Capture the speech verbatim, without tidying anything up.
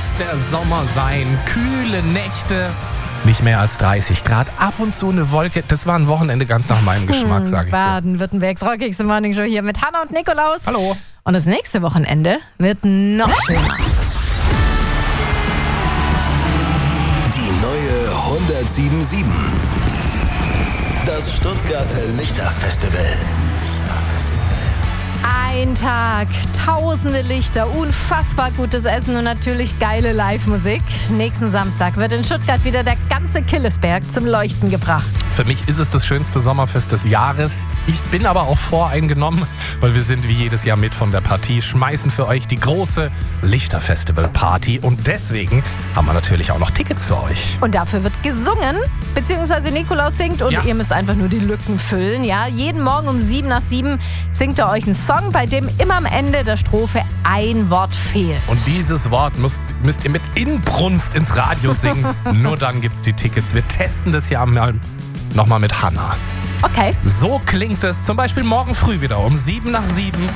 muss der Sommer sein. Kühle Nächte, nicht mehr als dreißig Grad, ab und zu eine Wolke. Das war ein Wochenende ganz nach meinem Geschmack, sage ich dir. Baden-Württembergs Rockigste Morning Show hier mit Hannah und Nikolaus. Hallo. Und das nächste Wochenende wird noch schöner. Die neue hundertsieben Komma sieben. Das Stuttgarter Lichterfestival. Ein Tag, tausende Lichter, unfassbar gutes Essen und natürlich geile Live-Musik. Nächsten Samstag wird in Stuttgart wieder der ganze Killesberg zum Leuchten gebracht. Für mich ist es das schönste Sommerfest des Jahres. Ich bin aber auch voreingenommen, weil wir sind wie jedes Jahr mit von der Partie, schmeißen für euch die große Lichterfestival-Party und deswegen haben wir natürlich auch noch Tickets für euch. Und dafür wird gesungen, beziehungsweise Nikolaus singt und Ja. ihr müsst einfach nur die Lücken füllen. Ja, jeden Morgen um sieben nach sieben singt er euch einen Song, bei dem immer am Ende der Strophe ein Wort fehlt. Und dieses Wort müsst, müsst ihr mit Inbrunst ins Radio singen. Nur dann gibt's die Tickets. Wir testen das ja mal nochmal mit Hannah. Okay. So klingt es zum Beispiel morgen früh wieder um sieben nach sieben.